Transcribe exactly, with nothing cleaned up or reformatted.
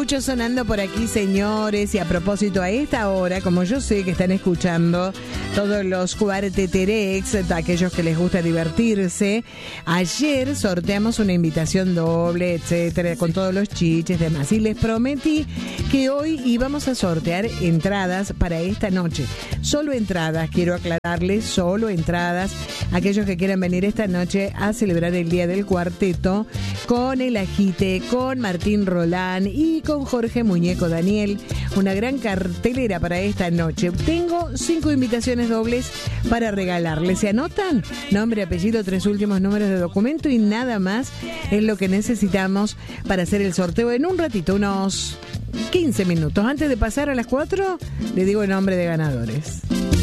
escucho sonando por aquí, señores, y a propósito, a esta hora, como yo sé que están escuchando todos los cuarteterex, aquellos que les gusta divertirse, ayer sorteamos una invitación doble, etcétera, con todos los chiches y demás, y les prometí que hoy íbamos a sortear entradas para esta noche. Solo entradas, quiero aclararles, solo entradas, aquellos que quieran venir esta noche a celebrar el Día del Cuarteto con El Ajite, con Martín Rolán y con Jorge Muñeco Daniel. Una gran cartelera para esta noche. Tengo cinco invitaciones dobles para regalarles. ¿Se anotan? Nombre, apellido, tres últimos números de documento y nada más es lo que necesitamos para hacer el sorteo en un ratito, unos quince minutos. Antes de pasar a las cuatro, le digo el nombre de ganadores.